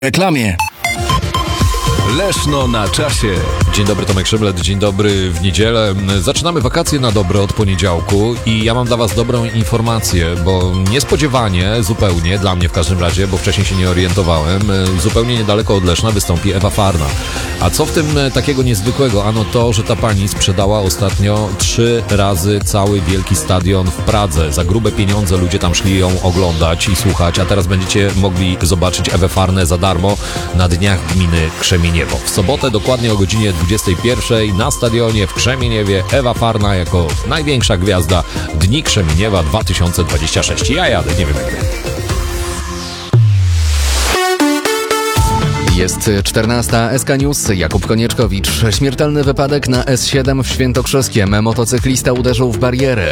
reklamie. Leszno na czasie. Dzień dobry, Tomek Szymlet, dzień dobry w niedzielę. Zaczynamy wakacje na dobre od poniedziałku i ja mam dla Was dobrą informację, bo niespodziewanie, zupełnie, dla mnie w każdym razie, bo wcześniej się nie orientowałem, zupełnie niedaleko od Leszna wystąpi Ewa Farna. A co w tym takiego niezwykłego? Ano to, że ta pani sprzedała ostatnio 3 razy cały wielki stadion w Pradze. Za grube pieniądze ludzie tam szli ją oglądać i słuchać, a teraz będziecie mogli zobaczyć Ewę Farnę za darmo na dniach gminy Krzemieniewo. W sobotę dokładnie o godzinie 21 na stadionie w Krzemieniewie Ewa Farna jako największa gwiazda Dni Krzemieniewa 2026. Ja jadę, nie wiem jak wy. Jest 14. SK News. Jakub Konieczkowicz. Śmiertelny wypadek na S7 w Świętokrzyskiem. Motocyklista uderzył w barierę.